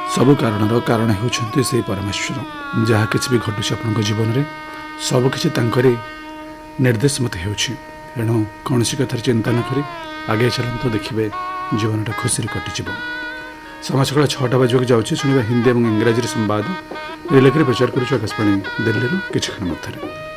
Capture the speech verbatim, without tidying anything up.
सबु कारणर कारण होउछन्ति से परमेश्वर जहाँ किसी भी घटुଛି ଆପଣଙ୍କ ଜୀବନରେ ସବୁକିଛି ତାଙ୍କରି ନିର୍ଦ୍ଦେଶ ମତେ ହେଉଛି। ଏଣୁ କୌଣସି କଥାରେ ଚିନ୍ତା ନ କରି ଆଗେଇ ଚାଲନ୍ତୁ, ଦେଖିବେ ଜୀବନଟା ଖୁସିରେ କଟିଯିବ। ସମୟ ସକାଳ ଛଅଟା ବାଜିବାକୁ ଯାଉଛି। ଶୁଣିବା ହିନ୍ଦୀ ଏବଂ ଇଂରାଜୀରେ ସମ୍ବାଦ ରିଲେକରେ ପ୍ରଚାର କରୁଛୁ ଆକାଶବାଣୀ ଦିଲ୍ଲୀରୁ କିଛି କ୍ଷଣ ମଧ୍ୟରେ।